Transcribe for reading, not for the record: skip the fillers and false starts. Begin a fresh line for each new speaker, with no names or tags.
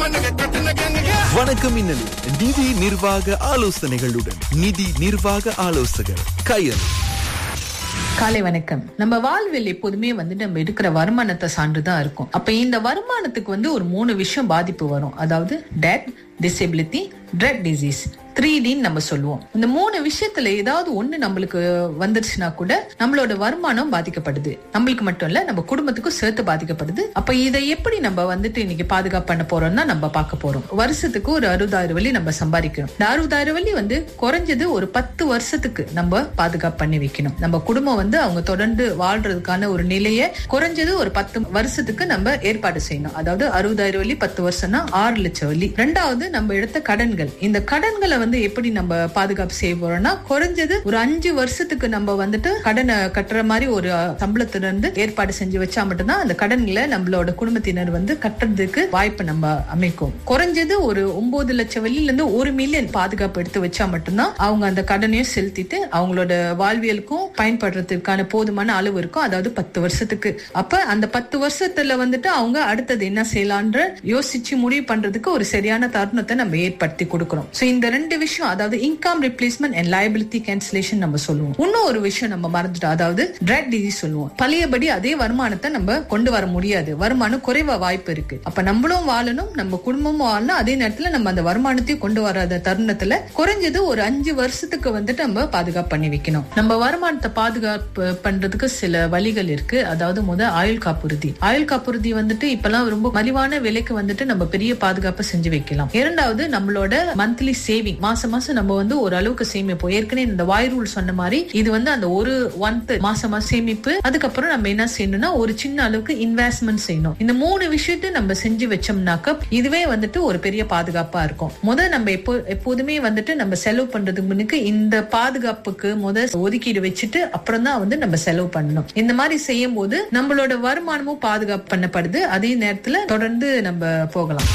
வணக்கம் இன்னல் நிதி நிர்வாக ஆலோசனைகளுடன் நிதி நிர்வாக ஆலோசகர் கயல்.
காலை வணக்கம். நம்ம வாழ்வில் எப்போதுமே நம்ம எடுக்கிற வருமானத்தை சார்ந்துதான் இருக்கும். அப்ப இந்த வருமானத்துக்கு ஒரு 3 விஷயம் பாதிப்பு வரும். அதாவது dead, disability, thread disease, 3D நம்ம சொல்லுவோம். இந்த 3 விஷயத்துல ஏதாவது ஒண்ணு நம்மளுக்கு வந்துருச்சுன்னா கூட நம்மளோட வருமானம் பாதிக்கப்படுது. நம்மளுக்கு மட்டும் இல்ல, நம்ம குடும்பத்துக்கும் சேர்த்து பாதிக்கப்படுது. அப்ப இதை எப்படி நம்ம இன்னைக்கு பாதுகாப்பு பண்ண போறோம்னா நம்ம பார்க்க போறோம். வருஷத்துக்கு ஒரு 60,000 வழி நம்ம சம்பாதிக்கணும். இந்த 60,000 வழி குறைஞ்சது ஒரு 10 வருஷத்துக்கு நம்ம பாதுகாப்பு பண்ணி வைக்கணும். நம்ம குடும்பம் அவங்க தொடர்ந்து வாழ்றதுக்கான ஒரு நிலையை குறைஞ்சது ஒரு 10 வருஷத்துக்கு நம்ம ஏற்பாடு செய்யணும். அதாவது 60,000 வழி 10 வருஷம்னா 6 லட்சம் வழி. 2வது நம்ம எடுத்த கடன்கள். இந்த கடன்களை எப்படி நம்ம பாதுகாப்பு செய்ய போறோம்னா குறைஞ்சது ஒரு 5 வருஷத்துக்கு நம்ம கடனை கட்டுற மாதிரி ஒரு சம்பளத்துல இருந்து ஏற்பாடு செஞ்சு வச்சா மட்டும்தான் அந்த கடன்களை நம்மளோட குடும்பத்தினர் கட்டுறதுக்கு வாய்ப்பு நம்ம அமைக்கும். குறைஞ்சது ஒரு 9 லட்சம் வெளியில இருந்து 1 மில்லியன் பாதுகாப்பு எடுத்து வச்சா மட்டும்தான் அவங்க அந்த கடனையும் செலுத்திட்டு அவங்களோட வாழ்வியலுக்கும் பயன்படுறதுக்கான போதுமான அளவு இருக்கும். அதாவது 10 வருஷத்துக்கு. அப்ப அந்த 10 வருஷத்துல அவங்க அடுத்தது என்ன செய்யலான்ற யோசிச்சு முடிவு பண்றதுக்கு ஒரு சரியான தருணத்தை நம்ம ஏற்படுத்தி கொடுக்கிறோம். இந்த 2 விஷயம், அதாவது income replacement and liability cancellation நம்ம சொல்லுவோம். இன்னும் ஒரு விஷயம் நம்ம மறந்துட்டோம், அதாவது ட்ரெட் டிசீஸ் சொல்லுவோம். பழையபடி அதே வருமானத்தை நம்ம கொண்டு வர முடியாது. வருமானம் குறைவா வாய்ப்பு இருக்கு. அப்ப நம்மளும் வாழணும், நம்ம குடும்பமும் வாழணும். அதே நேரத்துல நம்ம அந்த வருமானத்தையும் கொண்டு வராத தருணத்துல குறைஞ்சது ஒரு 5 வருஷத்துக்கு நம்ம பாதுகாப்பு பண்ணி வைக்கணும். நம்ம வருமானத்தை பாதுகாப்பு பண்றதுக்கு சில வழிகள் இருக்கு. அதாவது ஆயுள் காப்புறுதி. ஆயுள் காப்புறுதி இப்பெல்லாம் ரொம்ப மலிவான விலைக்கு நம்ம பெரிய பாதுகாப்பு செஞ்சு வைக்கலாம். 2வது நம்மளோட மந்த்லி சேவிங். மாசம் மாசம் நம்ம ஒரு அளவுக்கு சேமிப்போம். ஏற்கனவே இந்த வாய் ரூல் சொன்ன மாதிரி இது அந்த ஒரு 1/3 மாசமா சேமிப்பு. அதுக்கப்புறம் நம்ம என்ன செய்யணும்னா ஒரு சின்ன அளவுக்கு இன்வெஸ்ட்மெண்ட் செய்யணும். இந்த 3 விஷயத்தை நம்ம செஞ்சு வச்சோம்னாக்க இதுவே ஒரு பெரிய பாதுகாப்பா இருக்கும். நம்ம எப்போதுமே நம்ம செலவு பண்றதுக்கு முன்னுக்கு இந்த பாதுகாப்புக்கு ஒதுக்கீடு வச்சுட்டு அப்புறம் தான் நம்ம செலவு பண்ணணும். இந்த மாதிரி செய்யும் போது நம்மளோட வருமானமும் பாதுகாப்பு பண்ணப்படுது. அதே நேரத்துல தொடர்ந்து நம்ம போகலாம்.